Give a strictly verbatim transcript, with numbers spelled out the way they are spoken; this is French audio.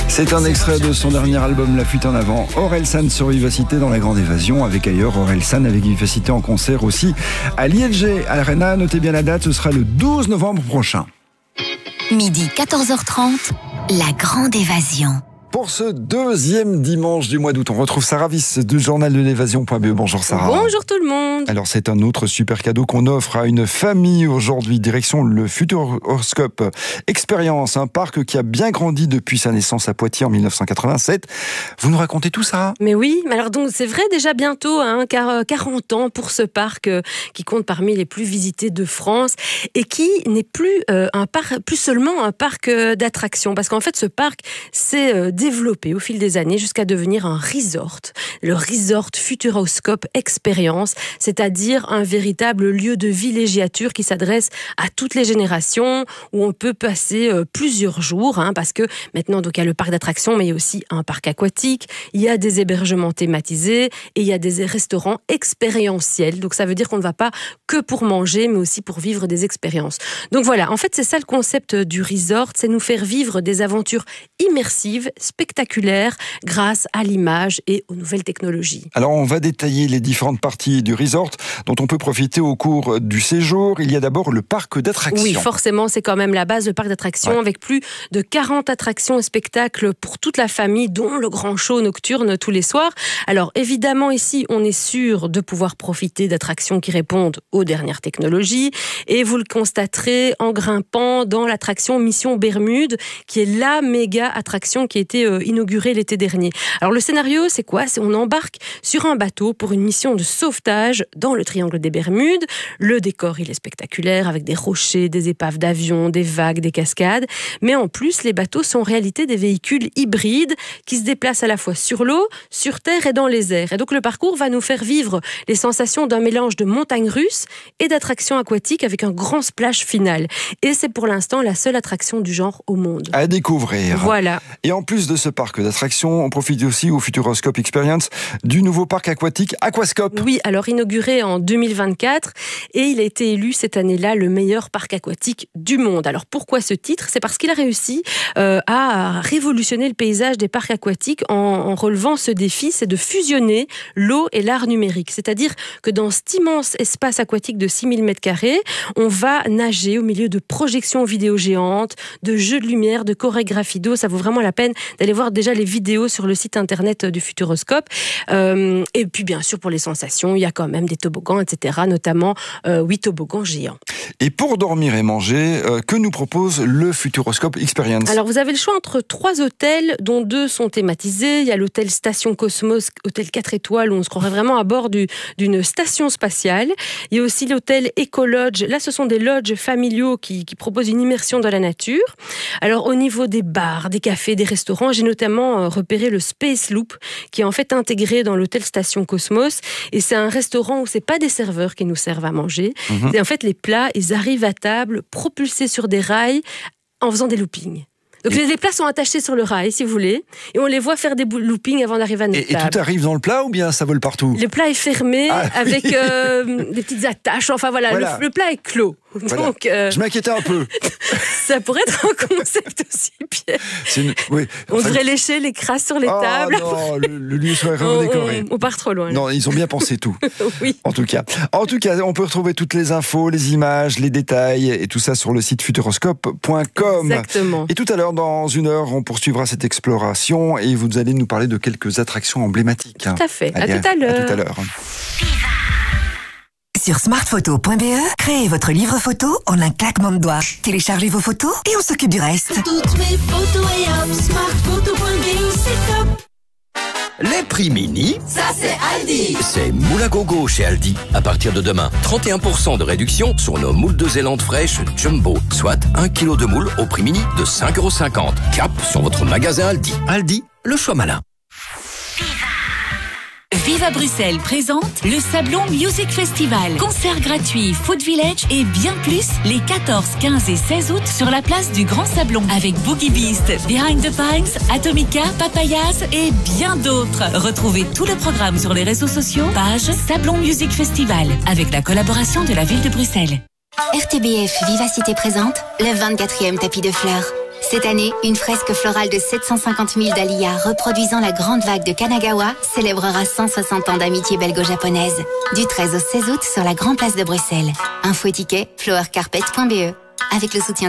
C'est un extrait de son dernier album La Fuite en Avant. Orelsan sur Vivacité dans la Grande Évasion. Avec ailleurs Orelsan avec Vivacité en concert aussi à l'I L G Arena. Notez bien la date, ce sera le douze novembre prochain. Midi quatorze heures trente, la Grande Évasion. Pour ce deuxième dimanche du mois d'août, on retrouve Sarah Viss du journal de l'évasion point b e. Bonjour Sarah. Bonjour tout le monde. Alors c'est un autre super cadeau qu'on offre à une famille aujourd'hui. Direction le Futuroscope Expérience, un parc qui a bien grandi depuis sa naissance à Poitiers en mille neuf cent quatre-vingt-sept. Vous nous racontez tout ça? Mais oui, mais alors donc c'est vrai déjà bientôt, hein, car quarante ans pour ce parc euh, qui compte parmi les plus visités de France et qui n'est plus euh, un parc, plus seulement un parc euh, d'attractions, parce qu'en fait ce parc c'est euh, développé au fil des années jusqu'à devenir un resort. Le resort Futuroscope Expérience, c'est-à-dire un véritable lieu de villégiature qui s'adresse à toutes les générations, où on peut passer euh, plusieurs jours, hein, parce que maintenant donc il y a le parc d'attractions, mais il y a aussi un parc aquatique, il y a des hébergements thématisés et il y a des restaurants expérientiels. Donc ça veut dire qu'on ne va pas que pour manger, mais aussi pour vivre des expériences. Donc voilà, en fait c'est ça le concept du resort, c'est nous faire vivre des aventures immersives, spectaculaire grâce à l'image et aux nouvelles technologies. Alors on va détailler les différentes parties du resort dont on peut profiter au cours du séjour. Il y a d'abord le parc d'attractions. Oui, forcément, c'est quand même la base, le parc d'attractions, ouais. Avec plus de quarante attractions et spectacles pour toute la famille, dont le grand show nocturne tous les soirs. Alors évidemment ici, on est sûr de pouvoir profiter d'attractions qui répondent aux dernières technologies, et vous le constaterez en grimpant dans l'attraction Mission Bermude, qui est la méga attraction qui a été inauguré l'été dernier. Alors le scénario, c'est quoi? C'est on embarque sur un bateau pour une mission de sauvetage dans le triangle des Bermudes. Le décor, il est spectaculaire avec des rochers, des épaves d'avions, des vagues, des cascades. Mais en plus, les bateaux sont en réalité des véhicules hybrides qui se déplacent à la fois sur l'eau, sur terre et dans les airs. Et donc le parcours va nous faire vivre les sensations d'un mélange de montagnes russes et d'attractions aquatiques avec un grand splash final. Et c'est pour l'instant la seule attraction du genre au monde. À découvrir. Voilà. Et en plus de ce parc d'attractions, on profite aussi au Futuroscope Experience du nouveau parc aquatique Aquascope. Oui, alors inauguré en deux mille vingt-quatre, et il a été élu cette année-là le meilleur parc aquatique du monde. Alors pourquoi ce titre? C'est parce qu'il a réussi euh, à révolutionner le paysage des parcs aquatiques en, en relevant ce défi, c'est de fusionner l'eau et l'art numérique. C'est-à-dire que dans cet immense espace aquatique de six mille mètres carrés, on va nager au milieu de projections vidéo géantes, de jeux de lumière, de chorégraphie d'eau. Ça vaut vraiment la peine d'aller voir déjà les vidéos sur le site internet du Futuroscope. Euh, et puis bien sûr pour les sensations, il y a quand même des toboggans, et cetera. Notamment euh, huit toboggans géants. Et pour dormir et manger, euh, que nous propose le Futuroscope Experience? Alors vous avez le choix entre trois hôtels, dont deux sont thématisés. Il y a l'hôtel Station Cosmos, hôtel quatre étoiles, où on se croirait vraiment à bord du, d'une station spatiale. Il y a aussi l'hôtel Ecolodge. Là, ce sont des lodges familiaux qui, qui proposent une immersion dans la nature. Alors au niveau des bars, des cafés, des restaurants, j'ai notamment repéré le Space Loop, qui est en fait intégré dans l'hôtel Station Cosmos. Et c'est un restaurant où c'est pas des serveurs qui nous servent à manger. Mmh. Et en fait, les plats, ils arrivent à table, propulsés sur des rails, en faisant des loopings. Donc et les plats sont attachés sur le rail, si vous voulez, et on les voit faire des loopings avant d'arriver à notre et, table. Et tout arrive dans le plat ou bien ça vole partout? Le plat est fermé, ah, avec oui. euh, des petites attaches, enfin voilà, voilà. Le, le plat est clos. Voilà. Donc, euh, je m'inquiétais un peu. Ça pourrait être un concept aussi, Pierre. Une, oui. On enfin, devrait lécher les crasses sur les oh, tables. Non, le, le lieu serait redécoré. On, on, on part trop loin. Non, là. Ils ont bien pensé tout. Oui. En tout cas, en tout cas, on peut retrouver toutes les infos, les images, les détails et tout ça sur le site futuroscope point com. Exactement. Et tout à l'heure, dans une heure, on poursuivra cette exploration et vous allez nous parler de quelques attractions emblématiques. Tout à fait. Allez, à tout à l'heure. À tout à l'heure. Sur smartphoto point b e, créez votre livre photo en un claquement de doigts. Téléchargez vos photos et on s'occupe du reste. Toutes mes photos et hop, smartphoto point b e, c'est top. Les prix mini, ça c'est Aldi. C'est moule à gogo chez Aldi. À partir de demain, trente et un pour cent de réduction sur nos moules de Zélande fraîches Jumbo. Soit un kilo de moule au prix mini de cinq euros cinquante. Cap sur votre magasin Aldi. Aldi, le choix malin. Viva Bruxelles présente le Sablon Music Festival. Concert gratuit, Food Village et bien plus les quatorze, quinze et seize août sur la place du Grand Sablon avec Boogie Beast, Behind the Pines, Atomica, Papayas et bien d'autres. Retrouvez tout le programme sur les réseaux sociaux, page Sablon Music Festival avec la collaboration de la ville de Bruxelles. R T B F Vivacité présente le vingt-quatrième tapis de fleurs. Cette année, une fresque florale de sept cent cinquante mille dahlias reproduisant la grande vague de Kanagawa célébrera cent soixante ans d'amitié belgo-japonaise. Du treize au seize août sur la Grand Place de Bruxelles. Info et ticket, flower carpet point b e. Avec le soutien